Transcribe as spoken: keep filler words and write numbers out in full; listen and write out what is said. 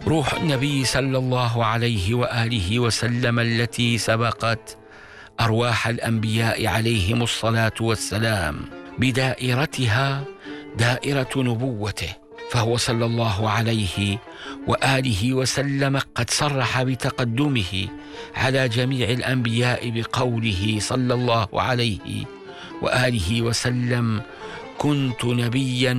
روح النبي صلى الله عليه وآله وسلم التي سبقت أرواح الأنبياء عليهم الصلاة والسلام بدائرتها دائرة نبوته، فهو صلى الله عليه وآله وسلم قد صرح بتقدمه على جميع الأنبياء بقوله صلى الله عليه وآله وسلم: كنت نبيا